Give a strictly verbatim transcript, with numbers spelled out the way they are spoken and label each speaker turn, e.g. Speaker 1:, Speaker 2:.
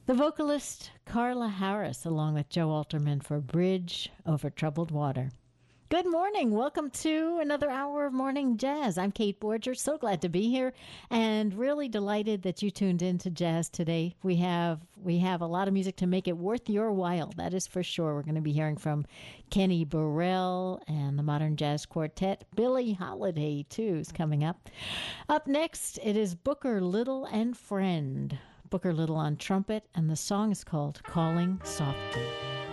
Speaker 1: The vocalist Carla Harris, along with Joe Alterman, for Bridge Over Troubled Water. Good morning. Welcome to another hour of Morning Jazz. I'm Kate Borger. So glad to be here and really delighted that you tuned in to Jazz today. We have we have a lot of music to make it worth your while. That is for sure. We're going to be hearing from Kenny Burrell and the Modern Jazz Quartet. Billie Holiday, too, is coming up. Up next, it is Booker Little and Friend. Booker Little on trumpet, and the song is called Calling Softly.